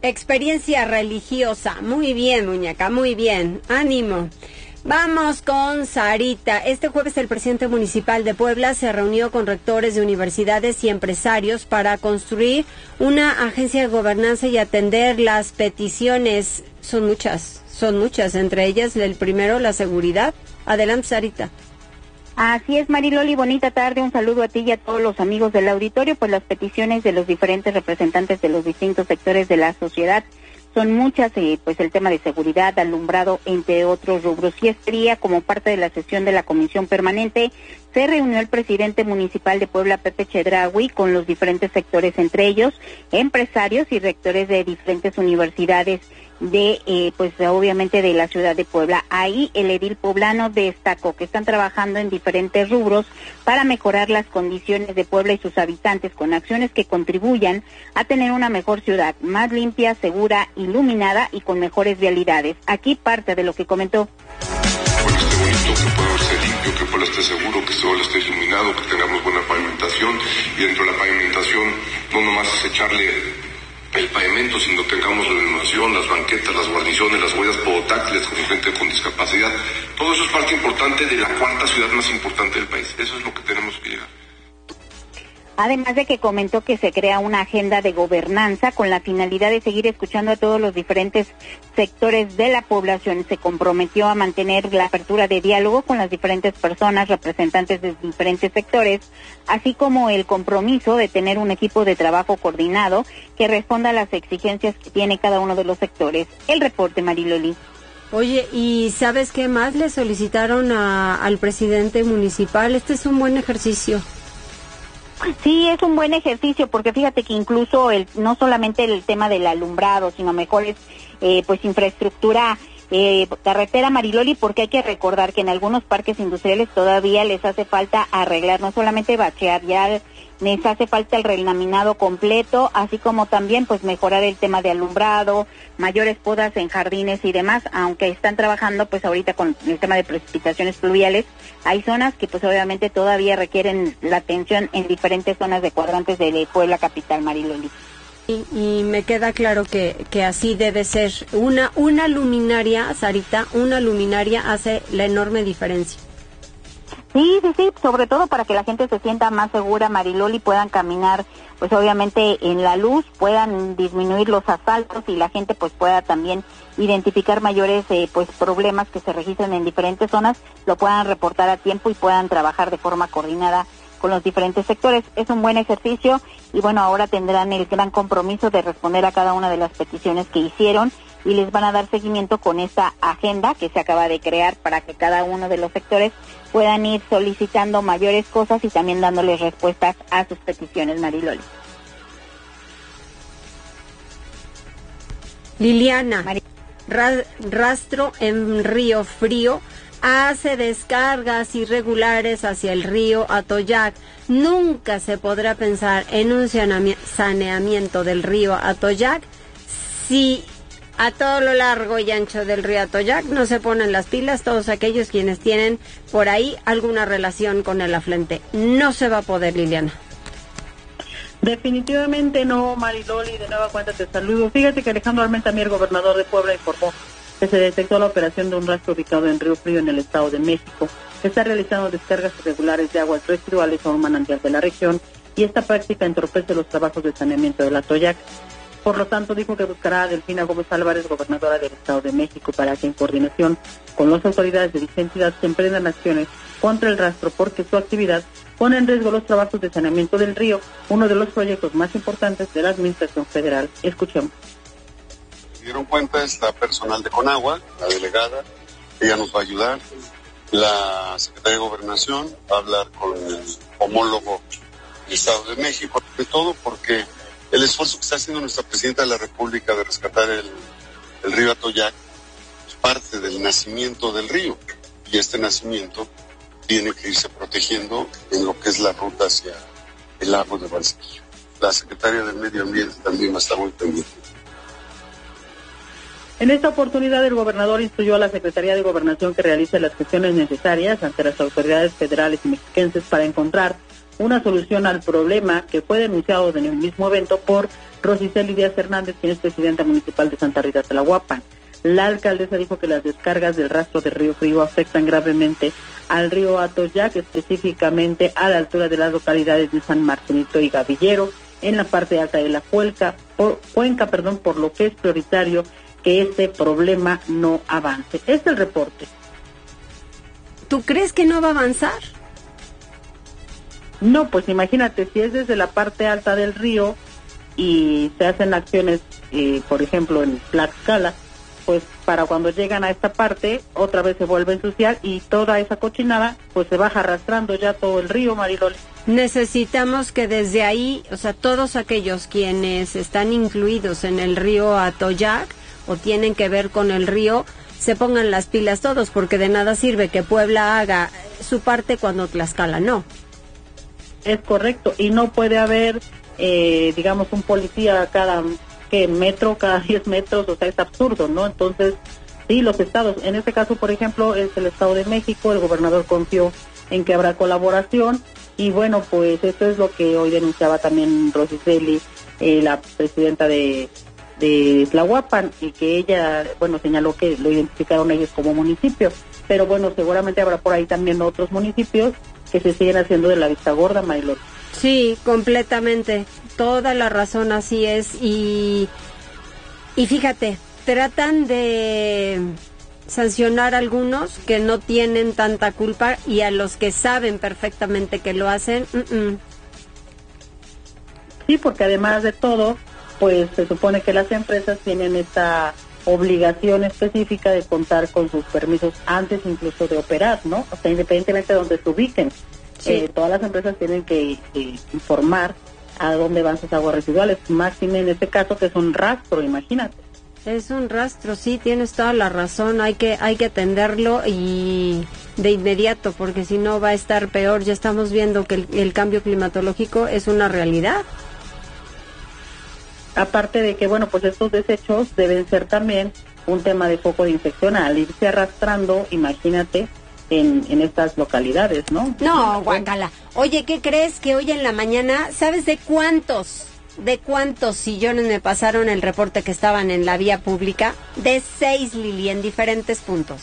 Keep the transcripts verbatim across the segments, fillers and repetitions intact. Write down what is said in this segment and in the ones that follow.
experiencia religiosa. Muy bien, muñeca, muy bien. Ánimo. Vamos con Sarita. Este jueves el presidente municipal de Puebla se reunió con rectores de universidades y empresarios para construir una agencia de gobernanza y atender las peticiones. Son muchas, son muchas, entre ellas el primero, la seguridad. Adelante, Sarita. Así es, Mariloli, bonita tarde, un saludo a ti y a todos los amigos del auditorio. Pues las peticiones de los diferentes representantes de los distintos sectores de la sociedad son muchas, eh, pues el tema de seguridad, alumbrado, entre otros rubros. Y este día, como parte de la sesión de la Comisión Permanente, se reunió el presidente municipal de Puebla, Pepe Chedraui, con los diferentes sectores, entre ellos empresarios y rectores de diferentes universidades de, eh, pues obviamente de la ciudad de Puebla. Ahí el edil poblano destacó que están trabajando en diferentes rubros para mejorar las condiciones de Puebla y sus habitantes con acciones que contribuyan a tener una mejor ciudad, más limpia, segura, iluminada y con mejores vialidades. Aquí parte de lo que comentó. Puebla esté bonito, que Puebla esté limpio, que Puebla esté seguro, que Puebla esté iluminado, que tengamos buena pavimentación, y dentro de la pavimentación no nomás es echarle el pavimento, sino tengamos la iluminación, las banquetas, las guarniciones, las huellas podotáctiles con gente con discapacidad. Todo eso es parte importante de la cuarta ciudad más importante del país. Eso es lo que tenemos que llegar. Además de que comentó que se crea una agenda de gobernanza con la finalidad de seguir escuchando a todos los diferentes sectores de la población. Se comprometió a mantener la apertura de diálogo con las diferentes personas, representantes de diferentes sectores, así como el compromiso de tener un equipo de trabajo coordinado que responda a las exigencias que tiene cada uno de los sectores. El reporte, Mariloli. Oye, ¿y sabes qué más le solicitaron a, al presidente municipal? Este es un buen ejercicio. Sí, es un buen ejercicio porque fíjate que incluso el no solamente el tema del alumbrado, sino mejores eh, pues infraestructura eh, carretera, Mariloli, porque hay que recordar que en algunos parques industriales todavía les hace falta arreglar, no solamente bachear, ya les hace falta el relaminado completo, así como también pues mejorar el tema de alumbrado, mayores podas en jardines y demás, aunque están trabajando pues ahorita con el tema de precipitaciones pluviales. Hay zonas que pues obviamente todavía requieren la atención en diferentes zonas de cuadrantes de Puebla capital, Mariloli. Y, y me queda claro que, que así debe ser. Una, una luminaria, Sarita, una luminaria hace la enorme diferencia. Sí, sí, sí, sobre todo para que la gente se sienta más segura, Mariloli, puedan caminar, pues obviamente en la luz, puedan disminuir los asaltos y la gente pues pueda también identificar mayores eh, pues problemas que se registran en diferentes zonas, lo puedan reportar a tiempo y puedan trabajar de forma coordinada con los diferentes sectores. Es un buen ejercicio y bueno, ahora tendrán el gran compromiso de responder a cada una de las peticiones que hicieron y les van a dar seguimiento con esta agenda que se acaba de crear para que cada uno de los sectores puedan ir solicitando mayores cosas y también dándoles respuestas a sus peticiones, Mariloli. Liliana, Mar- ra- rastro en Río Frío hace descargas irregulares hacia el río Atoyac. Nunca se podrá pensar en un saneamiento del río Atoyac si a todo lo largo y ancho del río Atoyac no se ponen las pilas todos aquellos quienes tienen por ahí alguna relación con el afluente. No se va a poder, Liliana. Definitivamente no, Mariloli, de nueva cuenta te saludo. Fíjate que Alejandro Armenta Mier, gobernador de Puebla, informó que se detectó la operación de un rastro ubicado en Río Frío, en el Estado de México, que está realizando descargas irregulares de aguas residuales a un manantial de la región, y esta práctica entorpece los trabajos de saneamiento del Atoyac. Por lo tanto, dijo que buscará a Delfina Gómez Álvarez, gobernadora del Estado de México, para que en coordinación con las autoridades de dicha entidad se emprendan acciones contra el rastro, porque su actividad pone en riesgo los trabajos de saneamiento del río, uno de los proyectos más importantes de la Administración Federal. Escuchemos. Se dieron cuenta, está personal de Conagua, la delegada, ella nos va a ayudar. La Secretaría de Gobernación va a hablar con el homólogo del Estado de México, de todo porque el esfuerzo que está haciendo nuestra Presidenta de la República de rescatar el, el río Atoyac es parte del nacimiento del río, y este nacimiento tiene que irse protegiendo en lo que es la ruta hacia el lago de Valsequillo. La Secretaria del Medio Ambiente también va a estar muy pendiente. En esta oportunidad, el gobernador instruyó a la Secretaría de Gobernación que realice las gestiones necesarias ante las autoridades federales y mexiquenses para encontrar una solución al problema que fue denunciado en el mismo evento por Rosiceli Díaz Hernández, quien es presidenta municipal de Santa Rita Tlahuapan. La alcaldesa dijo que las descargas del rastro de Río Frío afectan gravemente al río Atoyac, específicamente a la altura de las localidades de San Martinito y Gavillero, en la parte alta de la cuenca, por, cuenca, perdón, por lo que es prioritario que este problema no avance. Este es el reporte. ¿Tú crees que no va a avanzar? No, pues imagínate, si es desde la parte alta del río y se hacen acciones, eh, por ejemplo, en Tlaxcala, pues para cuando llegan a esta parte, otra vez se vuelve a ensuciar y toda esa cochinada, pues se baja arrastrando ya todo el río, Mariloli. Necesitamos que desde ahí, o sea, todos aquellos quienes están incluidos en el río Atoyac o tienen que ver con el río, se pongan las pilas todos, porque de nada sirve que Puebla haga su parte cuando Tlaxcala no. Es correcto, y no puede haber, eh, digamos, un policía cada que metro, cada diez metros, o sea, es absurdo, ¿no? Entonces, sí, los estados, en este caso, por ejemplo, es el Estado de México, el gobernador confió en que habrá colaboración, y bueno, pues esto es lo que hoy denunciaba también Rosiceli, eh, la presidenta de, de Tlahuapan, y que ella, bueno, señaló que lo identificaron ellos como municipio, pero bueno, seguramente habrá por ahí también otros municipios que se siguen haciendo de la vista gorda, Marilot. Sí, completamente, toda la razón, así es, y, y fíjate, tratan de sancionar a algunos que no tienen tanta culpa y a los que saben perfectamente que lo hacen. Uh-uh. Sí, porque además de todo, pues se supone que las empresas tienen esta obligación específica de contar con sus permisos antes incluso de operar, ¿no? O sea, independientemente de donde se ubiquen. Sí. Eh, todas las empresas tienen que eh, informar a dónde van sus aguas residuales, máxime en este caso que es un rastro, imagínate. Es un rastro, sí, tienes toda la razón, hay que hay que atenderlo y de inmediato, porque si no va a estar peor. Ya estamos viendo que el, el cambio climatológico es una realidad. Aparte de que, bueno, pues estos desechos deben ser también un tema de foco de infección al irse arrastrando, imagínate, en, en estas localidades, ¿no? No, guácala. Oye, ¿qué crees? Que hoy en la mañana, ¿sabes de cuántos, de cuántos sillones me pasaron el reporte que estaban en la vía pública? De seis, Lili, en diferentes puntos.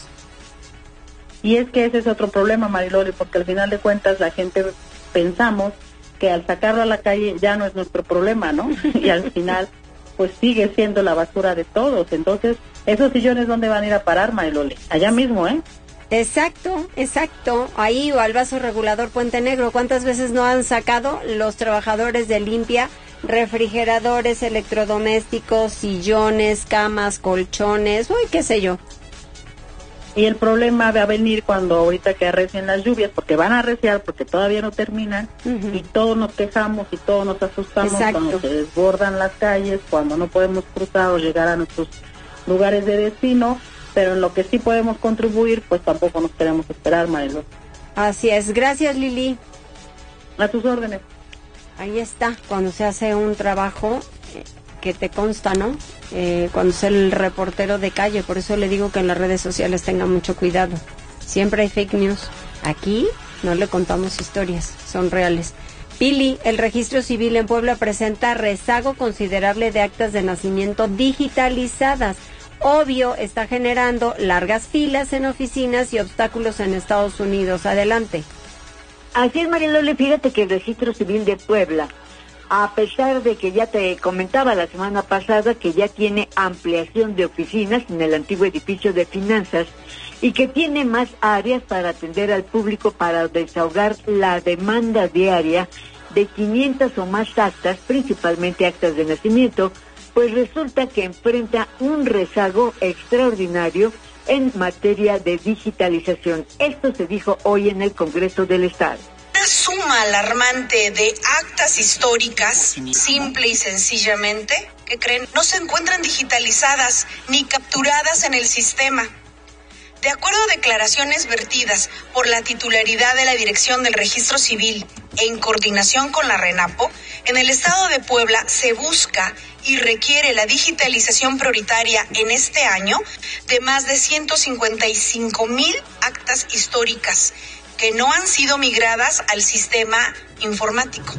Y es que ese es otro problema, Mariloli, porque al final de cuentas la gente pensamos que al sacarlo a la calle ya no es nuestro problema, ¿no? Y al final, pues sigue siendo la basura de todos. Entonces, esos sillones, ¿dónde van a ir a parar, Mariloli? Allá mismo, ¿eh? Exacto, exacto. Ahí o al vaso regulador Puente Negro. ¿Cuántas veces no han sacado los trabajadores de limpia refrigeradores, electrodomésticos, sillones, camas, colchones, uy, qué sé yo? Y el problema va a venir cuando ahorita que arrecien las lluvias, porque van a arreciar, porque todavía no terminan, uh-huh. y todos nos quejamos y todos nos asustamos. Exacto. Cuando se desbordan las calles, cuando no podemos cruzar o llegar a nuestros lugares de destino, pero en lo que sí podemos contribuir, pues tampoco nos queremos esperar, Marilo. Así es. Gracias, Lili. A tus órdenes. Ahí está, cuando se hace un trabajo eh, que te consta, ¿no? Eh, cuando es el reportero de calle, por eso le digo que en las redes sociales tenga mucho cuidado. Siempre hay fake news. Aquí no le contamos historias, son reales. Pili, el registro civil en Puebla presenta rezago considerable de actas de nacimiento digitalizadas. Obvio, está generando largas filas en oficinas y obstáculos en Estados Unidos. Adelante. Así es, Mariloli, fíjate que el registro civil de Puebla, a pesar de que ya te comentaba la semana pasada que ya tiene ampliación de oficinas en el antiguo edificio de finanzas y que tiene más áreas para atender al público para desahogar la demanda diaria de quinientas o más actas, principalmente actas de nacimiento, pues resulta que enfrenta un rezago extraordinario en materia de digitalización. Esto se dijo hoy en el Congreso del Estado. Una suma alarmante de actas históricas, simple y sencillamente, ¿qué creen? No se encuentran digitalizadas ni capturadas en el sistema. De acuerdo a declaraciones vertidas por la titularidad de la Dirección del Registro Civil en coordinación con la RENAPO, en el estado de Puebla se busca y requiere la digitalización prioritaria en este año de más de ciento cincuenta y cinco mil actas históricas que no han sido migradas al sistema informático.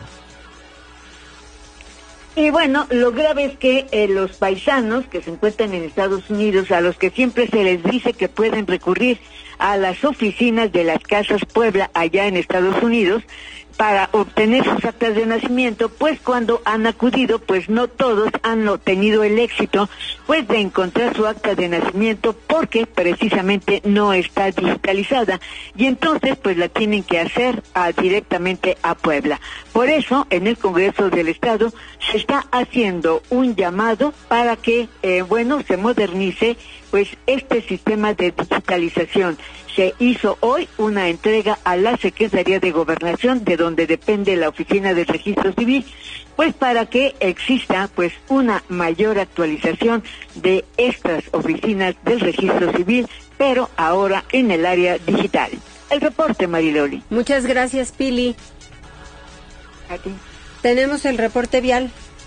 Y bueno, lo grave es que eh, los paisanos que se encuentran en Estados Unidos, a los que siempre se les dice que pueden recurrir a las oficinas de las Casas Puebla allá en Estados Unidos para obtener sus actas de nacimiento, pues cuando han acudido, pues no todos han tenido el éxito pues de encontrar su acta de nacimiento porque precisamente no está digitalizada y entonces pues la tienen que hacer a, directamente a Puebla. Por eso en el Congreso del Estado se está haciendo un llamado para que eh, bueno se modernice pues este sistema de digitalización. Se hizo hoy una entrega a la Secretaría de Gobernación, de donde depende la Oficina del Registro Civil, pues para que exista pues una mayor actualización de estas oficinas del Registro Civil, pero ahora en el área digital. El reporte, Mariloli. Muchas gracias, Pili. A ti. Tenemos el reporte vial.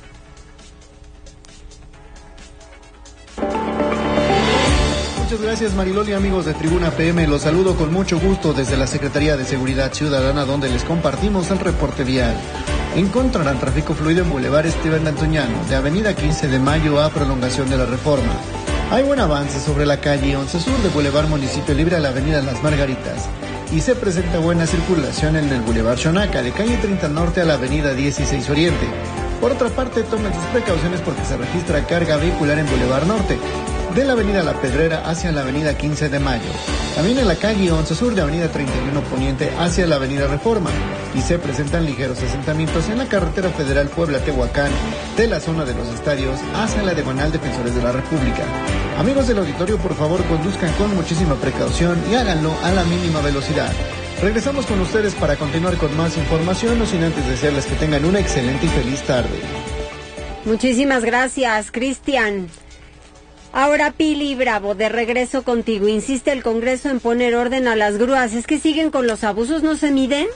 Muchas gracias, Mariloli, amigos de Tribuna P M. Los saludo con mucho gusto desde la Secretaría de Seguridad Ciudadana, donde les compartimos el reporte vial. Encontrarán tráfico fluido en Boulevard Esteban Antoñano, de Avenida quince de Mayo a Prolongación de la Reforma. Hay buen avance sobre la calle once Sur de Boulevard Municipio Libre a la Avenida Las Margaritas. Y se presenta buena circulación en el Boulevard Xonaca, de calle treinta Norte a la Avenida dieciséis Oriente. Por otra parte, tomen sus precauciones porque se registra carga vehicular en Boulevard Norte, de la Avenida La Pedrera hacia la Avenida quince de Mayo. También en la calle once Sur de Avenida treinta y uno Poniente hacia la Avenida Reforma. Y se presentan ligeros asentamientos en la carretera federal Puebla-Tehuacán, de la zona de los estadios hacia la diagonal Defensores de la República. Amigos del auditorio, por favor conduzcan con muchísima precaución y háganlo a la mínima velocidad. Regresamos con ustedes para continuar con más información, no sin antes desearles que tengan una excelente y feliz tarde. Muchísimas gracias, Cristian. Ahora, Pili Bravo, de regreso contigo. Insiste el Congreso en poner orden a las grúas. ¿Es que siguen con los abusos? ¿No se miden?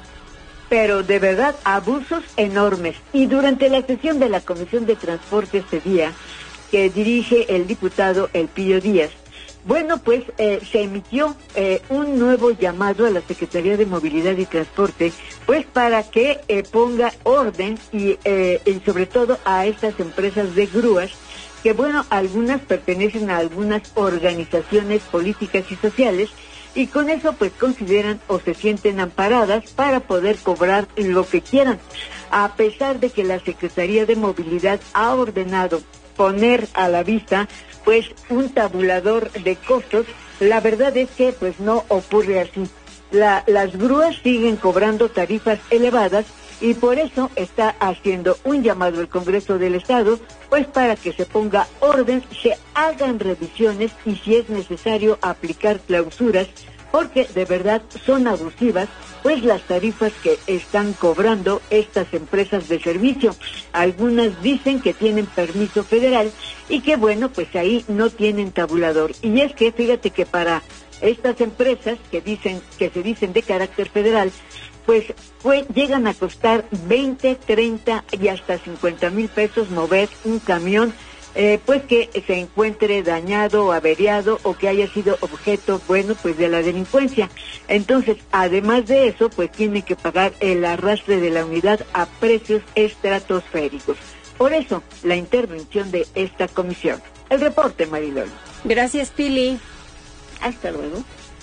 Pero de verdad, abusos enormes. Y durante la sesión de la Comisión de Transporte este día, que dirige el diputado Elpidio Díaz, bueno, pues eh, se emitió eh, un nuevo llamado a la Secretaría de Movilidad y Transporte, pues para que eh, ponga orden y, eh, y sobre todo a estas empresas de grúas, que bueno, algunas pertenecen a algunas organizaciones políticas y sociales, y con eso pues consideran o se sienten amparadas para poder cobrar lo que quieran, a pesar de que la Secretaría de Movilidad ha ordenado poner a la vista pues un tabulador de costos. La verdad es que pues no ocurre así. La, las grúas siguen cobrando tarifas elevadas y por eso está haciendo un llamado al Congreso del Estado, pues para que se ponga orden, se hagan revisiones y si es necesario aplicar clausuras, porque de verdad son abusivas, pues las tarifas que están cobrando estas empresas de servicio. Algunas dicen que tienen permiso federal y que bueno, pues ahí no tienen tabulador. Y es que fíjate que para estas empresas que dicen que se dicen de carácter federal, pues, pues llegan a costar veinte, treinta y hasta cincuenta mil pesos mover un camión, eh, pues que se encuentre dañado o averiado o que haya sido objeto, bueno, pues de la delincuencia. Entonces, además de eso, pues tiene que pagar el arrastre de la unidad a precios estratosféricos. Por eso, la intervención de esta comisión. El reporte, Marilol. Gracias, Pili. Hasta luego.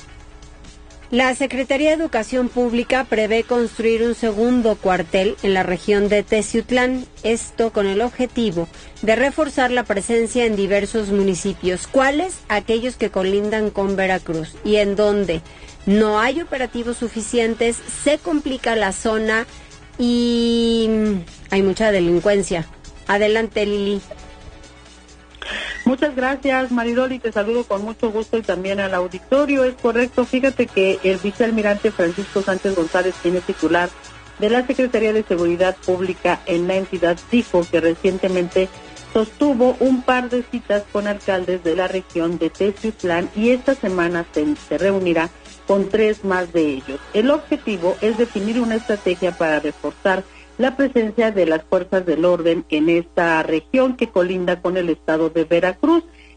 La Secretaría de Educación Pública prevé construir un segundo cuartel en la región de Teciutlán, esto con el objetivo de reforzar la presencia en diversos municipios. ¿Cuáles? Aquellos que colindan con Veracruz y en donde no hay operativos suficientes, se complica la zona y hay mucha delincuencia. Adelante, Lili. Muchas gracias, Mariloli, te saludo con mucho gusto y también al auditorio. Es correcto, fíjate que el vicealmirante Francisco Sánchez González, quien es titular de la Secretaría de Seguridad Pública en la entidad, dijo que recientemente sostuvo un par de citas con alcaldes de la región de Teciutlán y esta semana se, se reunirá con tres más de ellos. El objetivo es definir una estrategia para reforzar la presencia de las fuerzas del orden en esta región que colinda con el estado de Veracruz.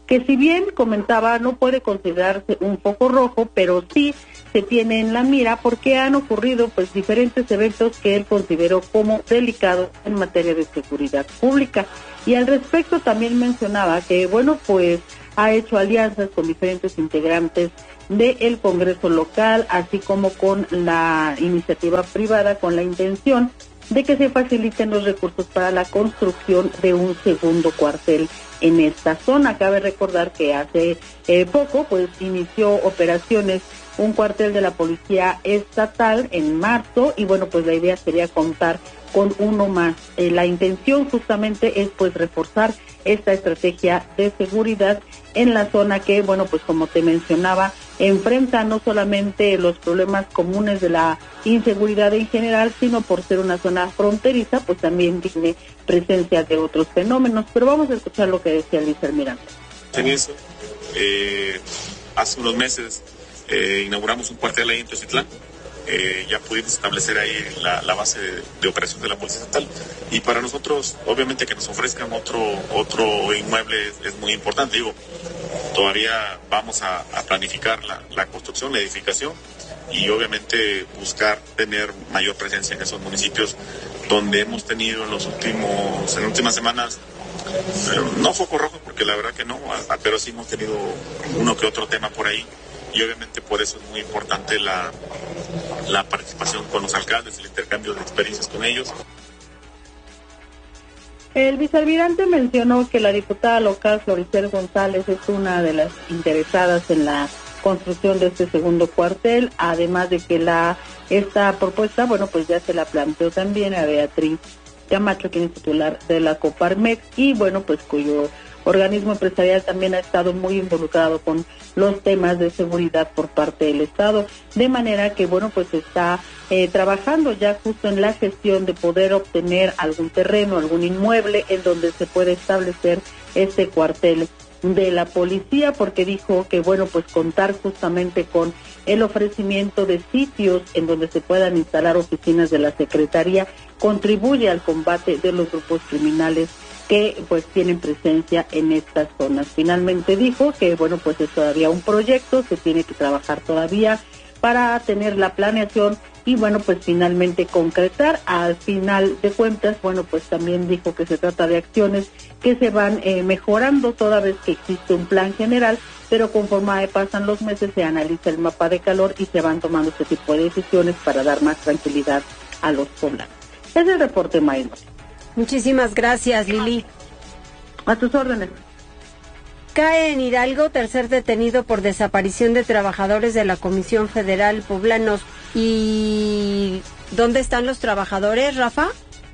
que si bien comentaba no puede considerarse un foco rojo, pero sí se tiene en la mira porque han ocurrido pues diferentes eventos que él consideró como delicados en materia de seguridad pública. Y al respecto también mencionaba que bueno pues ha hecho alianzas con diferentes integrantes del Congreso local, así como con la iniciativa privada, con la intención de que se faciliten los recursos para la construcción de un segundo cuartel en esta zona. Cabe recordar que hace eh, poco pues inició operaciones un cuartel de la Policía Estatal en marzo y bueno pues la idea sería contar con uno más. Eh, la intención justamente es pues reforzar esta estrategia de seguridad en la zona que, bueno, pues como te mencionaba, enfrenta no solamente los problemas comunes de la inseguridad en general, sino por ser una zona fronteriza, pues también tiene presencia de otros fenómenos. Pero vamos a escuchar lo que decía Luis Almirante. En eso, eh, hace unos meses eh, inauguramos un cuartel ahí en Teciutlán. Eh, ya pudimos establecer ahí la, la base de, de operación de la Policía Estatal y para nosotros obviamente que nos ofrezcan otro otro inmueble es, es muy importante. Digo, todavía vamos a, a planificar la, la construcción, la edificación y obviamente buscar tener mayor presencia en esos municipios donde hemos tenido en los últimos en las últimas semanas eh, no foco rojo porque la verdad que no, a, pero sí hemos tenido uno que otro tema por ahí. Y obviamente por eso es muy importante la, la participación con los alcaldes, el intercambio de experiencias con ellos. El vicealmirante mencionó que la diputada local Floricel González es una de las interesadas en la construcción de este segundo cuartel, además de que la esta propuesta, bueno, pues ya se la planteó también a Beatriz Camacho, quien es titular de la Coparmex, y bueno, pues cuyo organismo empresarial también ha estado muy involucrado con los temas de seguridad por parte del Estado, de manera que, bueno, pues está eh, trabajando ya justo en la gestión de poder obtener algún terreno, algún inmueble en donde se puede establecer este cuartel de la policía, porque dijo que, bueno, pues contar justamente con el ofrecimiento de sitios en donde se puedan instalar oficinas de la Secretaría contribuye al combate de los grupos criminales que pues tienen presencia en estas zonas. Finalmente dijo que bueno pues es todavía un proyecto, se tiene que trabajar todavía para tener la planeación y bueno pues finalmente concretar. Al final de cuentas, bueno pues también dijo que se trata de acciones que se van eh, mejorando toda vez que existe un plan general, pero conforme pasan los meses se analiza el mapa de calor y se van tomando este tipo de decisiones para dar más tranquilidad a los poblanos. Es el reporte, Mayra. Muchísimas gracias, Lili. A tus órdenes. Cae en Hidalgo tercer detenido por desaparición de trabajadores de la Comisión Federal Poblanos. ¿Y dónde están los trabajadores, Rafa?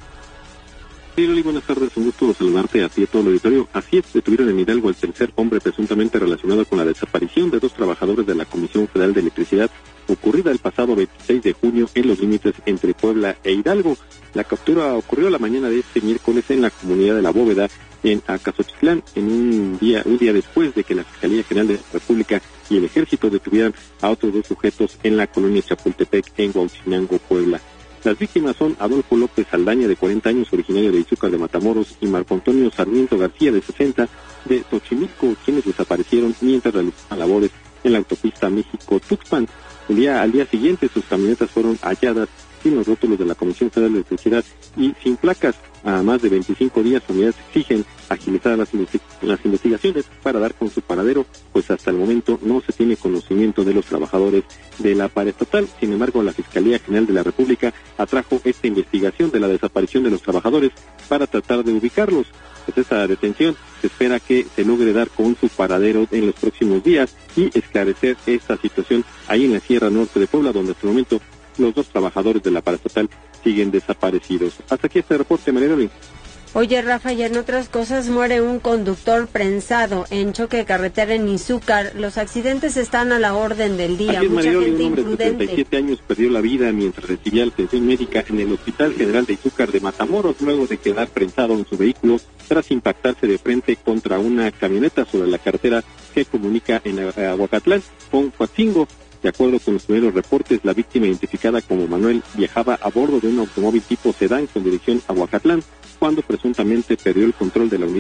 Sí, Lili, buenas tardes, un gusto saludarte a ti y a todo el auditorio. Así es, detuvieron en Hidalgo al tercer hombre presuntamente relacionado con la desaparición de dos trabajadores de la Comisión Federal de Electricidad ocurrida el pasado veintiséis de junio en los límites entre Puebla e Hidalgo. La captura ocurrió la mañana de este miércoles en la comunidad de La Bóveda, en Acasochitlán, en un día un día después de que la Fiscalía General de la República y el Ejército detuvieran a otros dos sujetos en la colonia Chapultepec, en Huauchinango, Puebla. Las víctimas son Adolfo López Saldaña, de cuarenta años, originario de Izúcar de Matamoros, y Marco Antonio Sarmiento García, de sesenta, de Xochimilco, quienes desaparecieron mientras realizaban labores en la autopista México-Tuxpan. El día, al día siguiente, sus camionetas fueron halladas sin los rótulos de la Comisión Federal de Electricidad y sin placas. A más de veinticinco días, unidades exigen agilizar las, investi- las investigaciones para dar con su paradero, pues hasta el momento no se tiene conocimiento de los trabajadores de la paraestatal. Sin embargo, la Fiscalía General de la República atrajo esta investigación de la desaparición de los trabajadores para tratar de ubicarlos. Pues esta detención se espera que se logre dar con su paradero en los próximos días y esclarecer esta situación ahí en la Sierra Norte de Puebla, donde hasta el momento los dos trabajadores de la paraestatal siguen desaparecidos. Hasta aquí este reporte, María Loli. Oye, Rafa, y en otras cosas muere un conductor prensado en choque de carretera en Izúcar. Los accidentes están a la orden del día. Así es, Mucha María, gente un hombre imprudente. de treinta y siete años perdió la vida mientras recibía atención médica en el Hospital General de Izúcar de Matamoros, luego de quedar prensado en su vehículo tras impactarse de frente contra una camioneta sobre la carretera que comunica en Aguacatlán con Coatzingo. De acuerdo con los primeros reportes, la víctima, identificada como Manuel, viajaba a bordo de un automóvil tipo sedán con dirección a Aguacatlán, cuando presuntamente perdió el control de la unidad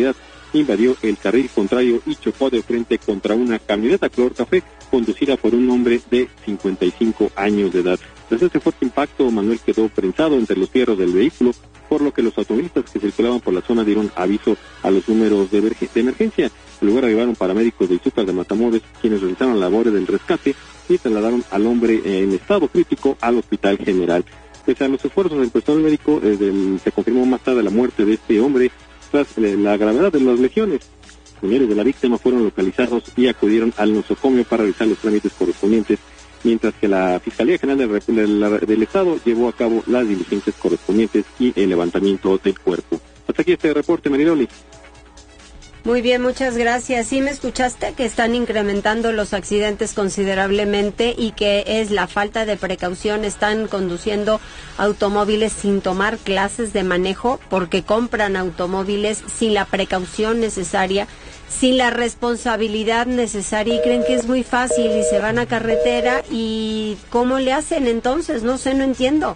invadió el carril contrario y chocó de frente contra una camioneta color café conducida por un hombre de cincuenta y cinco años de edad. Tras este fuerte impacto, Manuel quedó prensado entre los fierros del vehículo, por lo que los automovilistas que circulaban por la zona dieron aviso a los números de, de emergencia. Al lugar arribaron paramédicos del Izúcar de Matamoros, quienes realizaron labores del rescate y trasladaron al hombre en estado crítico al Hospital General. Pese a los esfuerzos del personal médico, desde el, se confirmó más tarde la muerte de este hombre tras eh, la gravedad de las lesiones. Los familiares de la víctima fueron localizados y acudieron al nosocomio para realizar los trámites correspondientes, mientras que la Fiscalía General del, del, del Estado llevó a cabo las diligencias correspondientes y el levantamiento del cuerpo. Hasta aquí este reporte, Mariloli. Muy bien, muchas gracias. Sí, me escuchaste que están incrementando los accidentes considerablemente y que es la falta de precaución. Están conduciendo automóviles sin tomar clases de manejo porque compran automóviles sin la precaución necesaria, sin la responsabilidad necesaria y creen que es muy fácil y se van a carretera. ¿Y cómo le hacen entonces? No sé, no entiendo.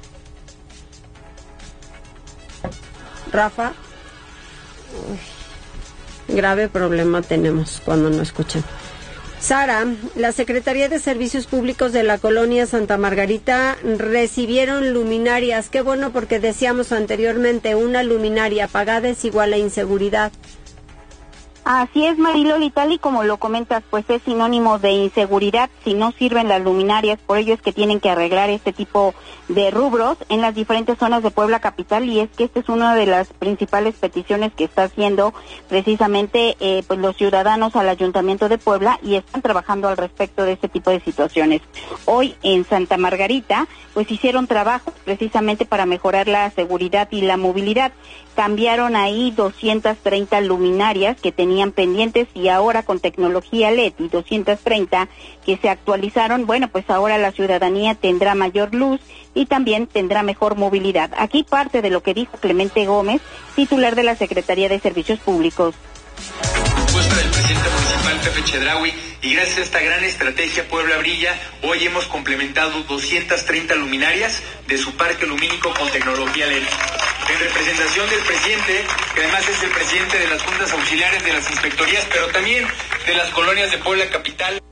Rafa. Uy. Grave problema tenemos cuando no escuchan. Sara, la Secretaría de Servicios Públicos de la Colonia Santa Margarita recibieron luminarias. Qué bueno, porque decíamos anteriormente, una luminaria apagada es igual a inseguridad. Así es, Mariloli, tal y como lo comentas, pues es sinónimo de inseguridad si no sirven las luminarias. Por ello es que tienen que arreglar este tipo de rubros en las diferentes zonas de Puebla capital, y es que esta es una de las principales peticiones que está haciendo precisamente eh, pues los ciudadanos al Ayuntamiento de Puebla, y están trabajando al respecto de este tipo de situaciones. Hoy en Santa Margarita pues hicieron trabajos precisamente para mejorar la seguridad y la movilidad. Cambiaron ahí doscientas treinta luminarias que tenían pendientes, y ahora con tecnología L E D y doscientas treinta que se actualizaron, bueno, pues ahora la ciudadanía tendrá mayor luz y también tendrá mejor movilidad. Aquí parte de lo que dijo Clemente Gómez, titular de la Secretaría de Servicios Públicos. Propuesta del presidente municipal Pepe Chedraui, y gracias a esta gran estrategia Puebla Brilla, hoy hemos complementado doscientas treinta luminarias de su parque lumínico con tecnología L E D. En representación del presidente, que además es el presidente de las juntas auxiliares de las inspectorías, pero también de las colonias de Puebla capital.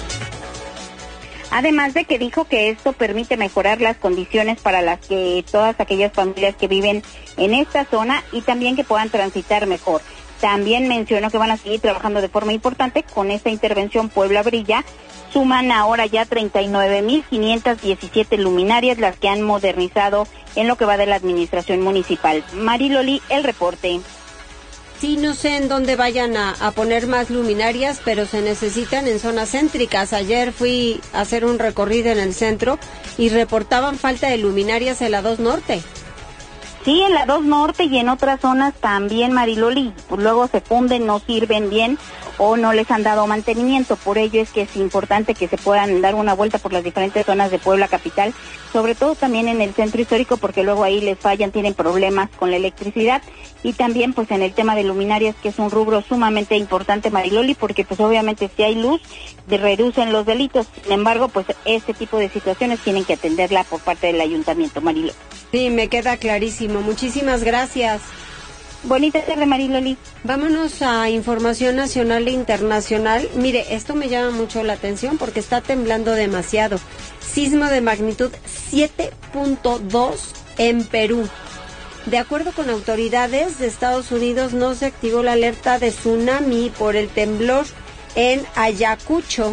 Además de que dijo que esto permite mejorar las condiciones para las que todas aquellas familias que viven en esta zona, y también que puedan transitar mejor. También mencionó que van a seguir trabajando de forma importante con esta intervención Puebla Brilla. Suman ahora ya treinta y nueve mil quinientas diecisiete luminarias las que han modernizado en lo que va de la administración municipal. Mariloli, el reporte. Sí, no sé en dónde vayan a, a poner más luminarias, pero se necesitan en zonas céntricas. Ayer fui a hacer un recorrido en el centro y reportaban falta de luminarias en la dos Norte. Sí, en la dos Norte y en otras zonas también, Mariloli, pues luego se funden, no sirven bien o no les han dado mantenimiento. Por ello es que es importante que se puedan dar una vuelta por las diferentes zonas de Puebla capital, sobre todo también en el centro histórico, porque luego ahí les fallan, tienen problemas con la electricidad, y también pues en el tema de luminarias, que es un rubro sumamente importante, Mariloli, porque pues obviamente si hay luz, de reducen los delitos. Sin embargo, pues este tipo de situaciones tienen que atenderla por parte del ayuntamiento, Mariloli. Sí, me queda clarísimo. Muchísimas gracias. Bonita tarde, Mariloli. Vámonos a información nacional e internacional. Mire, esto me llama mucho la atención porque está temblando demasiado. Sismo de magnitud siete punto dos en Perú. De acuerdo con autoridades de Estados Unidos, no se activó la alerta de tsunami por el temblor en Ayacucho,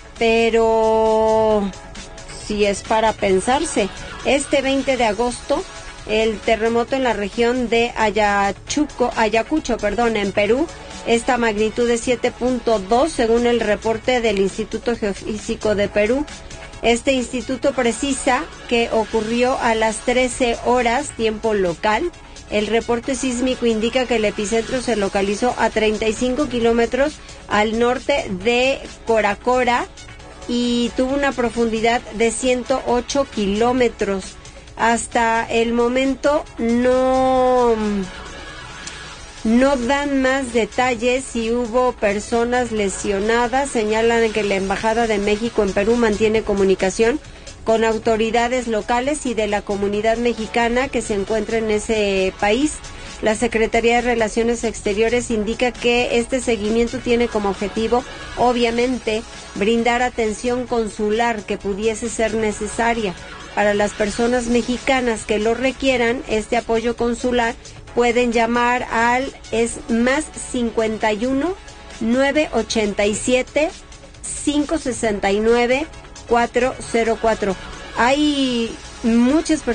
pero si es para pensarse. Este veinte de agosto, el terremoto en la región de Ayachuco, Ayacucho, perdón, en Perú, esta magnitud de siete punto dos según el reporte del Instituto Geofísico de Perú. Este instituto precisa que ocurrió a las trece horas, tiempo local. El reporte sísmico indica que el epicentro se localizó a treinta y cinco kilómetros al norte de Coracora y tuvo una profundidad de ciento ocho kilómetros. Hasta el momento no, no dan más detalles si hubo personas lesionadas. Señalan que la Embajada de México en Perú mantiene comunicación con autoridades locales y de la comunidad mexicana que se encuentra en ese país. La Secretaría de Relaciones Exteriores indica que este seguimiento tiene como objetivo, obviamente, brindar atención consular que pudiese ser necesaria. Para las personas mexicanas que lo requieran, este apoyo consular, pueden llamar al es más cincuenta y uno, nueve ochenta y siete, cinco sesenta y nueve, cuatro cero cuatro. Hay muchas personas